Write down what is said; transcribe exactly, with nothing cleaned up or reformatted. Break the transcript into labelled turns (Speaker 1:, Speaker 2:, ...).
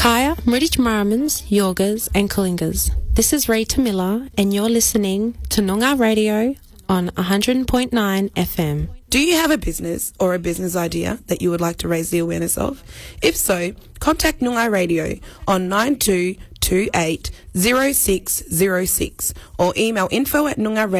Speaker 1: Kaya, Mridich Maramans, Yogas and Kalingas. This is Rita Miller and you're listening to Noongar Radio on one hundred point nine F M.
Speaker 2: Do you have a business or a business idea that you would like to raise the awareness of? If so, contact Noongar Radio on nine two two eight zero six zero six or email info at noongar